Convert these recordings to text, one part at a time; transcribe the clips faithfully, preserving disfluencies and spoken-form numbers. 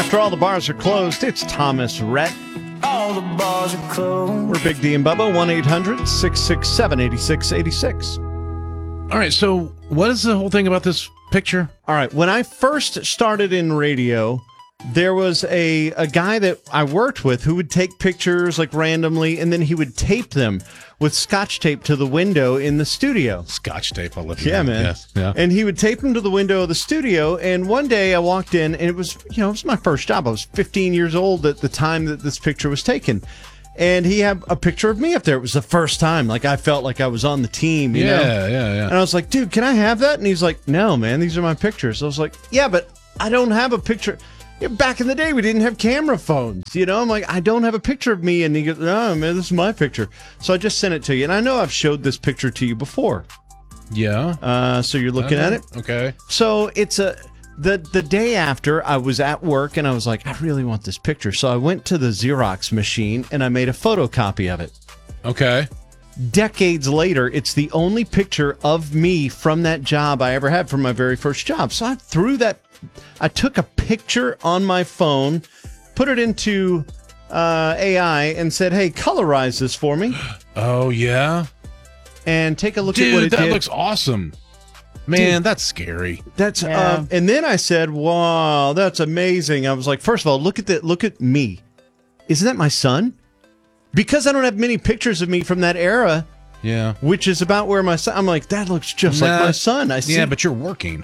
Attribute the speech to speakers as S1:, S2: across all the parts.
S1: After all the bars are closed, it's Thomas Rhett.
S2: All the bars are closed.
S1: We're Big D and Bubba, one eight hundred six six seven eight six eight six.
S3: All right, so what is the whole thing about this picture?
S1: All right, when I first started in radio, there was a, a guy that I worked with who would take pictures like randomly, and then he would tape them with scotch tape to the window in the studio.
S3: Scotch tape, I love
S1: Yeah, man.
S3: Yes. Yeah.
S1: And he would tape them to the window of the studio. And one day I walked in, and it was, you know, it was my first job. I was fifteen years old at the time that this picture was taken. And he had a picture of me up there. It was the first time. Like, I felt like I was on the team, you
S3: yeah,
S1: know?
S3: yeah, yeah.
S1: And I was like, dude, can I have that? And he's like, no, man, these are my pictures. I was like, yeah, but I don't have a picture. Yeah, back in the day, we didn't have camera phones, you know? I'm like, I don't have a picture of me. And he goes, no, man, this is my picture. So I just sent it to you. And I know I've showed this picture to you before.
S3: Yeah.
S1: Uh, so you're looking
S3: Uh,
S1: at it?
S3: Okay.
S1: So it's a... The the day after, I was at work, and I was like, I really want this picture. So I went to the Xerox machine, and I made a photocopy of it.
S3: Okay.
S1: Decades later, it's the only picture of me from that job I ever had from my very first job. So I threw that... I took a picture on my phone, put it into uh, A I, and said, hey, colorize this for me.
S3: Oh, yeah?
S1: And take a look
S3: Dude,
S1: at what it
S3: that
S1: did.
S3: looks awesome. Man,
S1: Dude.
S3: that's scary.
S1: That's
S4: Yeah.
S1: uh, and then I said, "Wow, that's amazing." I was like, first of all, look at that. Look at me. Isn't that my son? Because I don't have many pictures of me from that era,
S3: Yeah.
S1: which is about where my son. I'm like, that looks just
S3: Nah.
S1: like my son. I see.
S3: Yeah, but you're working.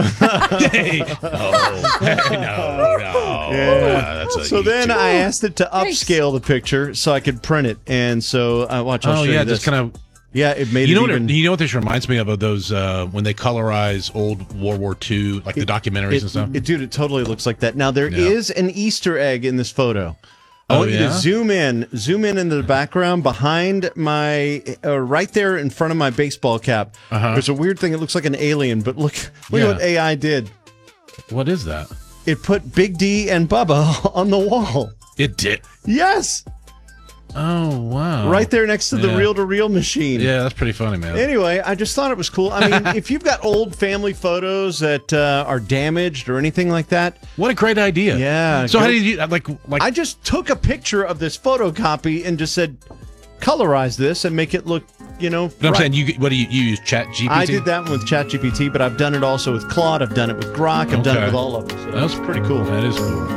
S3: hey, oh, hey, no, no.
S1: Yeah.
S3: That's a
S1: so then
S3: YouTube.
S1: I asked it to upscale the picture so I could print it, and so I uh, watch. I'll
S3: Oh
S1: show
S3: yeah,
S1: you this.
S3: just kind of.
S1: Yeah, it made
S3: You
S1: it
S3: know what?
S1: even.
S3: It, you know what this reminds me of? Of those uh, when they colorize old World War Two, like the documentaries
S1: it,
S3: and stuff.
S1: it- dude, it totally looks like that. Now there is
S3: Yeah.
S1: an Easter egg in this photo. I
S3: Oh,
S1: want you
S3: yeah?
S1: to zoom in, zoom in into the background behind my, uh, right there in front of my baseball cap.
S3: Uh-huh.
S1: There's a weird thing. It looks like an alien, but look, look
S3: Yeah.
S1: at what A I did.
S3: What is that?
S1: It put Big D and Bubba on the wall.
S3: It did.
S1: Yes,
S3: Oh wow!
S1: right there next to the
S3: Yeah.
S1: reel-to-reel machine.
S3: Yeah, that's pretty funny, man.
S1: Anyway, I just thought it was cool. I mean, if you've got old family photos that uh, are damaged or anything like that,
S3: What a great idea!
S1: Yeah,
S3: So how
S1: go-
S3: did you like like?
S1: I just took a picture of this photocopy and just said, colorize this and make it look, you know.
S3: But I'm
S1: right.
S3: saying you. What do you, you use? Chat G P T.
S1: I did that one with ChatGPT, but I've done it also with Claude. I've done it with Grok. I've done it
S3: Okay.
S1: with all of them. So
S3: That's
S1: that's pretty cool.
S3: That is cool.